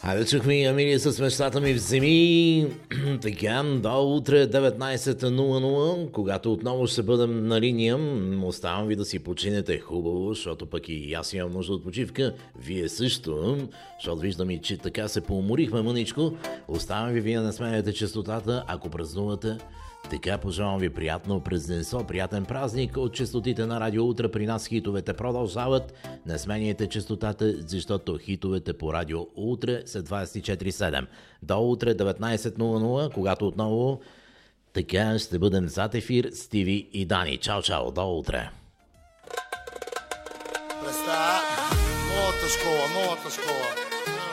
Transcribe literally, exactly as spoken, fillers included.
Хайде чухме и Амилия с мечтата ми вземи. Така, до утре деветнайсет нула нула, когато отново ще бъдем на линия. Оставам ви да си починете хубаво, защото пък и аз имам нужда от почивка. Вие също, защото виждам и че така се поуморихме мъничко. Оставам ви вие да сменяте честотата, ако празнувате. Така, пожелавам ви приятно празненство, приятен празник от честотите на Радио Утре. При нас хитовете продължават. Не сменяйте честотата, защото хитовете по Радио Утре са двайсет и четири седем. До утре деветнайсет нула нула, когато отново така ще бъдем зад ефир с Тиви и Дани. Чао, чао, до утре. Представа, новата школа, новата школа.